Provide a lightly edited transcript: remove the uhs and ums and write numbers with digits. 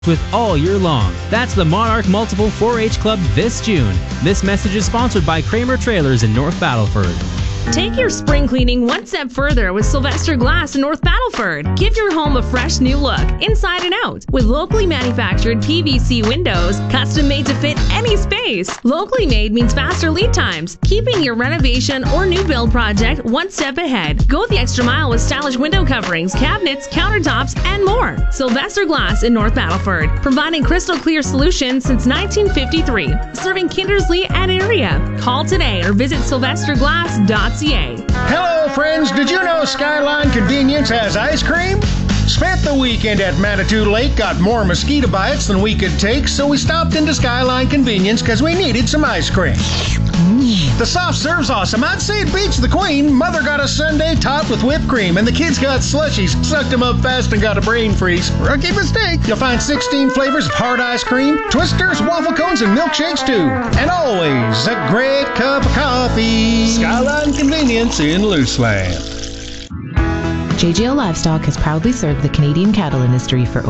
with all year long. That's the Monarch Multiple 4-H Club this June. This message is sponsored by Kramer Trailers in North Battleford. Take your spring cleaning one step further with Sylvester Glass in North Battleford. Give your home a fresh new look, inside and out, with locally manufactured PVC windows, custom made to fit any space. Locally made means faster lead times, keeping your renovation or new build project one step ahead. Go the extra mile with stylish window coverings, cabinets, countertops, and more. Sylvester Glass in North Battleford, providing crystal clear solutions since 1953, serving Kindersley and area. Call today or visit sylvesterglass.ca. Hello, friends. Did you know Skyline Convenience has ice cream? Spent the weekend at Manitou Lake, got more mosquito bites than we could take, so we stopped into Skyline Convenience because we needed some ice cream. The soft serve's awesome. I'd say it beats the Queen. Mother got a sundae topped with whipped cream, and the kids got slushies, sucked them up fast and got a brain freeze. Rookie mistake. You'll find 16 flavors of hard ice cream, twisters, waffle cones, and milkshakes too. And always a great cup of coffee. Skyline Convenience in Luceland. JGL Livestock has proudly served the Canadian cattle industry for